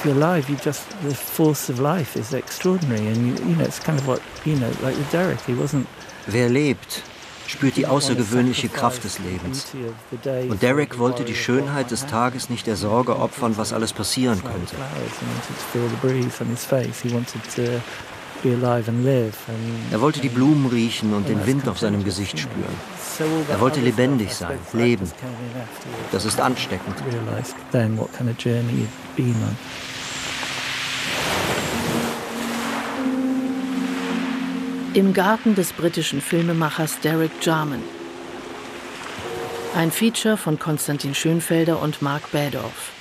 if you're alive, the force of life is extraordinary, and it's kind of what, like with Derek, he wasn't. Wer lebt, spürt die außergewöhnliche Kraft des Lebens. Und Derek wollte die Schönheit des Tages nicht der Sorge opfern, was alles passieren könnte. Er wollte die Blumen riechen und den Wind auf seinem Gesicht spüren. Er wollte lebendig sein, leben. Das ist ansteckend. Im Garten des britischen Filmemachers Derek Jarman. Ein Feature von Konstantin Schönfelder und Mark Bädorf.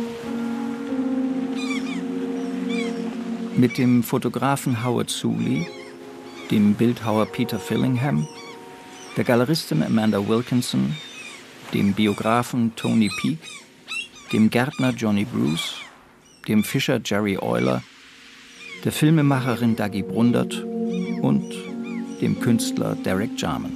Mit dem Fotografen Howard Suley, dem Bildhauer Peter Fillingham, der Galeristin Amanda Wilkinson, dem Biografen Tony Peake, dem Gärtner Johnny Bruce, dem Fischer Jerry Euler, der Filmemacherin Daggy Brundert und dem Künstler Derek Jarman.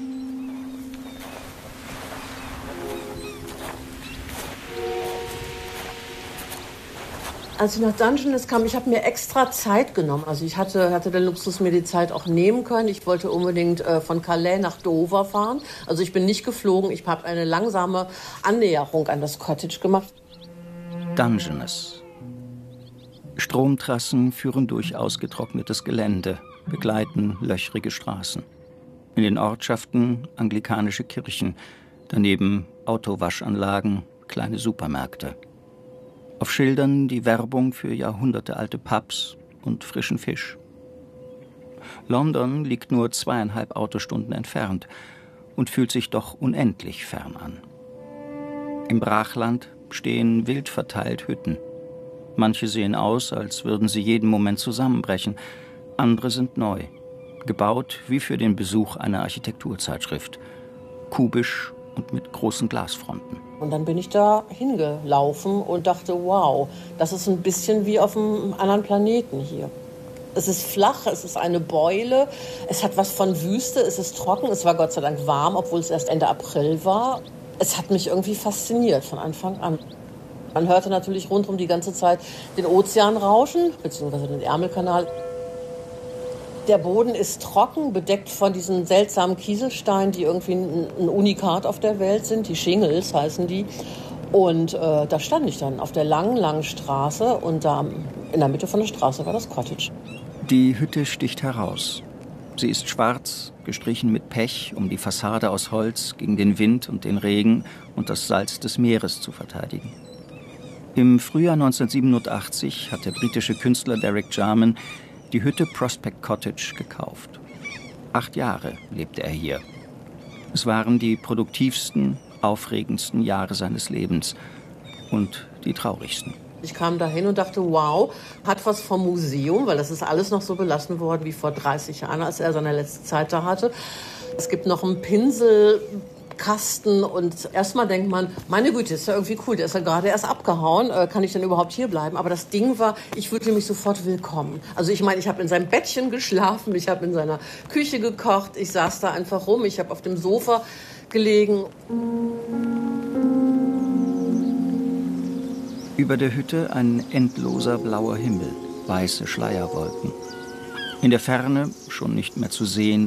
Als ich nach Dungeness kam, ich habe mir extra Zeit genommen. Also ich hatte den Luxus, mir die Zeit auch nehmen können. Ich wollte unbedingt von Calais nach Dover fahren. Also ich bin nicht geflogen. Ich habe eine langsame Annäherung an das Cottage gemacht. Dungeness. Stromtrassen führen durch ausgetrocknetes Gelände, begleiten löchrige Straßen. In den Ortschaften anglikanische Kirchen, daneben Autowaschanlagen, kleine Supermärkte. Auf Schildern die Werbung für jahrhundertealte Pubs und frischen Fisch. London liegt nur 2,5 Autostunden entfernt und fühlt sich doch unendlich fern an. Im Brachland stehen wild verteilt Hütten. Manche sehen aus, als würden sie jeden Moment zusammenbrechen. Andere sind neu, gebaut wie für den Besuch einer Architekturzeitschrift. Kubisch und mit großen Glasfronten. Und dann bin ich da hingelaufen und dachte, wow, das ist ein bisschen wie auf einem anderen Planeten hier. Es ist flach, es ist eine Beule, es hat was von Wüste, es ist trocken, es war Gott sei Dank warm, obwohl es erst Ende April war. Es hat mich irgendwie fasziniert von Anfang an. Man hörte natürlich rundherum die ganze Zeit den Ozean rauschen, beziehungsweise den Ärmelkanal. Der Boden ist trocken, bedeckt von diesen seltsamen Kieselsteinen, die irgendwie ein Unikat auf der Welt sind. Die Shingles heißen die. Und da stand ich dann auf der langen, langen Straße und da in der Mitte von der Straße war das Cottage. Die Hütte sticht heraus. Sie ist schwarz, gestrichen mit Pech, um die Fassade aus Holz gegen den Wind und den Regen und das Salz des Meeres zu verteidigen. Im Frühjahr 1987 hat der britische Künstler Derek Jarman die Hütte Prospect Cottage gekauft. 8 Jahre lebte er hier. Es waren die produktivsten, aufregendsten Jahre seines Lebens und die traurigsten. Ich kam dahin und dachte, wow, hat was vom Museum, weil das ist alles noch so belassen worden wie vor 30 Jahren, als er seine letzte Zeit da hatte. Es gibt noch einen Pinselkasten und erstmal denkt man, meine Güte, ist ja irgendwie cool, der ist ja gerade erst abgehauen, kann ich denn überhaupt hier bleiben? Aber das Ding war, ich fühlte mich sofort willkommen. Also ich meine, ich habe in seinem Bettchen geschlafen, ich habe in seiner Küche gekocht, ich saß da einfach rum, ich habe auf dem Sofa gelegen. Über der Hütte ein endloser blauer Himmel, weiße Schleierwolken. In der Ferne, schon nicht mehr zu sehen,